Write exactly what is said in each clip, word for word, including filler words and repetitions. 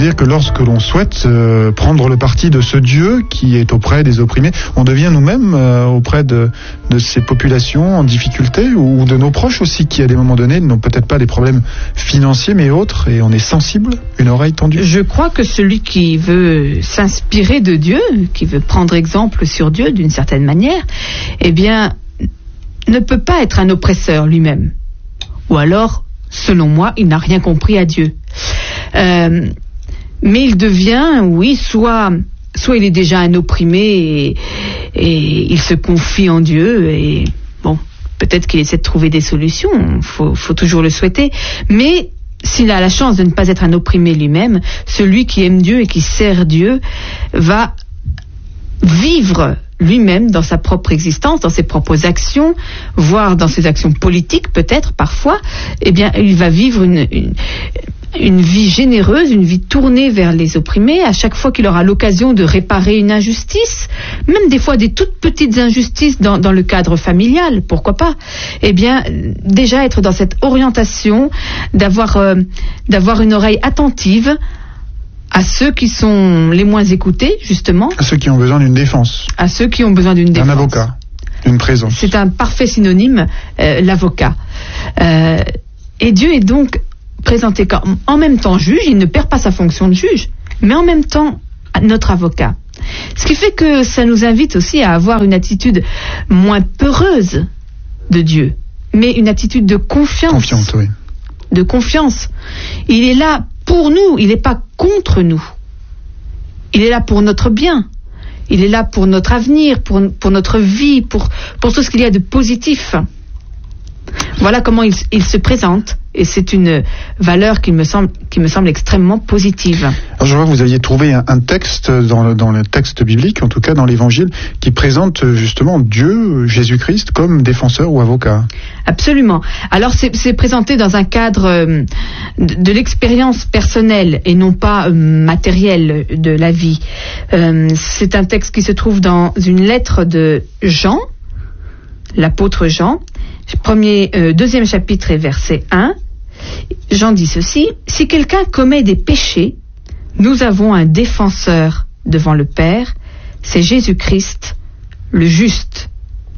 C'est-à-dire que lorsque l'on souhaite euh, prendre le parti de ce Dieu qui est auprès des opprimés, on devient nous-mêmes euh, auprès de, de ces populations en difficulté, ou de nos proches aussi, qui à des moments donnés n'ont peut-être pas des problèmes financiers mais autres, et on est sensible, une oreille tendue. Je crois que celui qui veut s'inspirer de Dieu, qui veut prendre exemple sur Dieu d'une certaine manière, eh bien, ne peut pas être un oppresseur lui-même. Ou alors, selon moi, il n'a rien compris à Dieu. Euh, mais il devient, oui, soit, soit il est déjà un opprimé et, et il se confie en Dieu, et bon, peut-être qu'il essaie de trouver des solutions, il faut, faut toujours le souhaiter, mais s'il a la chance de ne pas être un opprimé lui-même, celui qui aime Dieu et qui sert Dieu va vivre lui-même dans sa propre existence, dans ses propres actions, voire dans ses actions politiques peut-être parfois, eh bien il va vivre une, une, une vie généreuse, une vie tournée vers les opprimés, à chaque fois qu'il aura l'occasion de réparer une injustice, même des fois des toutes petites injustices dans, dans le cadre familial, pourquoi pas, eh bien déjà être dans cette orientation, d'avoir, euh, d'avoir une oreille attentive à ceux qui sont les moins écoutés, justement. À ceux qui ont besoin d'une défense. À ceux qui ont besoin d'une défense. Un avocat, une présence. C'est un parfait synonyme, euh, l'avocat. Euh, et Dieu est donc présenté comme, en même temps juge, il ne perd pas sa fonction de juge, mais en même temps notre avocat. Ce qui fait que ça nous invite aussi à avoir une attitude moins peureuse de Dieu, mais une attitude de confiance. Confiante, oui. De confiance. Il est là pour nous, il n'est pas contre nous. Il est là pour notre bien. Il est là pour notre avenir, pour, pour notre vie, pour, pour tout ce qu'il y a de positif. Voilà comment il, il se présente, et c'est une valeur qui me semble, qui me semble extrêmement positive. Alors je vois que vous aviez trouvé un, un texte dans le, dans le texte biblique, en tout cas dans l'Évangile, qui présente justement Dieu, Jésus-Christ, comme défenseur ou avocat. Absolument. Alors c'est, c'est présenté dans un cadre euh, de, de l'expérience personnelle et non pas euh, matérielle de la vie. Euh, c'est un texte qui se trouve dans une lettre de Jean, l'apôtre Jean, premier, euh, deuxième chapitre et verset un. Jean dit ceci: si quelqu'un commet des péchés, nous avons un défenseur devant le Père, c'est Jésus-Christ, le juste.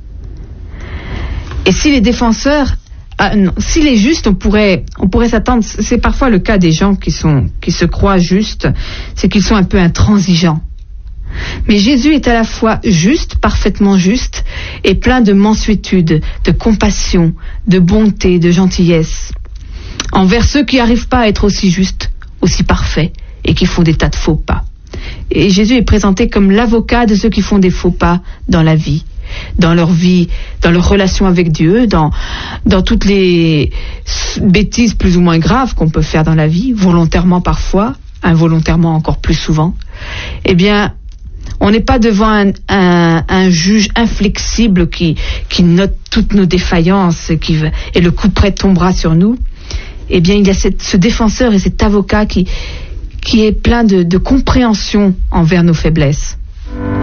Et si les défenseurs, ah non, s'il est juste, on pourrait, on pourrait s'attendre, c'est parfois le cas des gens qui sont, qui se croient justes, c'est qu'ils sont un peu intransigeants. Mais Jésus est à la fois juste, parfaitement juste, et plein de mansuétude, de compassion, de bonté, de gentillesse, envers ceux qui n'arrivent pas à être aussi justes, aussi parfaits, et qui font des tas de faux pas. Et Jésus est présenté comme l'avocat de ceux qui font des faux pas dans la vie, dans leur vie, dans leur relation avec Dieu, dans, dans toutes les bêtises plus ou moins graves qu'on peut faire dans la vie, volontairement parfois, involontairement encore plus souvent. Eh bien, on n'est pas devant un, un, un juge inflexible qui, qui note toutes nos défaillances et, qui, et le coup près tombera sur nous. Eh bien, il y a cette, ce défenseur et cet avocat qui, qui est plein de, de compréhension envers nos faiblesses.